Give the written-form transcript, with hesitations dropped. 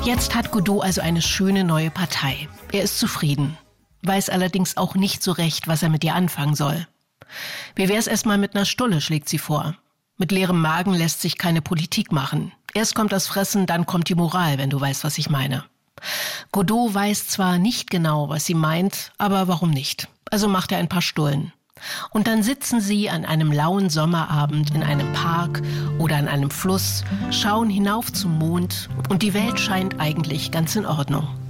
Jetzt hat Godot also eine schöne neue Partei. Er ist zufrieden, weiß allerdings auch nicht so recht, was er mit ihr anfangen soll. Wie wär's erstmal mit einer Stulle, schlägt sie vor. Mit leerem Magen lässt sich keine Politik machen. Erst kommt das Fressen, dann kommt die Moral, wenn du weißt, was ich meine. Godot weiß zwar nicht genau, was sie meint, aber warum nicht? Also macht er ein paar Stullen. Und dann sitzen sie an einem lauen Sommerabend in einem Park oder an einem Fluss, schauen hinauf zum Mond und die Welt scheint eigentlich ganz in Ordnung.